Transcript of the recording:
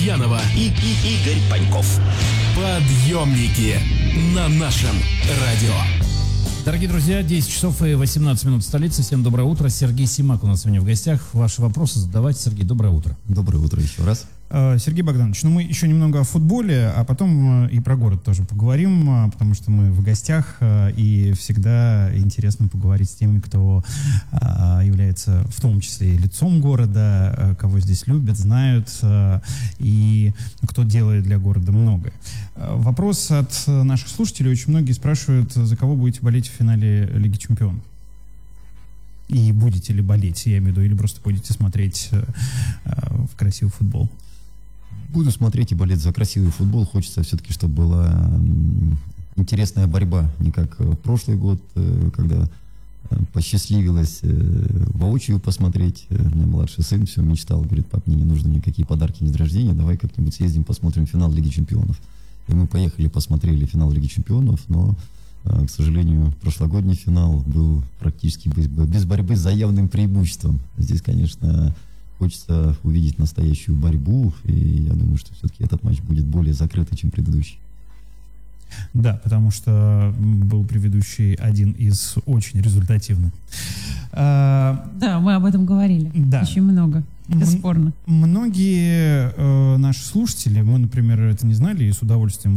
Лукьянова и Игорь Паньков. Подъемники на нашем радио. Дорогие друзья, 10 часов и 18 минут в столице. Всем доброе утро. Сергей Симак у нас сегодня в гостях. Ваши вопросы задавайте. Сергей, доброе утро. Доброе утро еще раз. Сергей Богданович, мы еще немного о футболе, а потом и про город тоже поговорим, потому что мы в гостях, и всегда интересно поговорить с теми, кто является в том числе и лицом города, кого здесь любят, знают, и кто делает для города многое. Вопрос от наших слушателей. Очень многие спрашивают, за кого будете болеть в финале Лиги Чемпионов? И будете ли болеть, я имею в виду, или просто будете смотреть в красивый футбол? Буду смотреть и болеть за красивый футбол. Хочется все-таки, чтобы была интересная борьба. Не как в прошлый год, когда посчастливилось воочию посмотреть. У меня младший сын все мечтал, говорит: пап, мне не нужны никакие подарки, ни день рождения, давай как-нибудь съездим, посмотрим финал Лиги Чемпионов. И мы поехали, посмотрели финал Лиги Чемпионов, но, к сожалению, прошлогодний финал был практически без борьбы с заявным преимуществом. Здесь, конечно, хочется увидеть настоящую борьбу, и я думаю, что все-таки этот матч будет более закрытый, чем предыдущий. Да, потому что был предыдущий один из очень результативных. Да, мы об этом говорили. Да. Очень много. Бесспорно. Многие наши слушатели, мы, например, это не знали и с удовольствием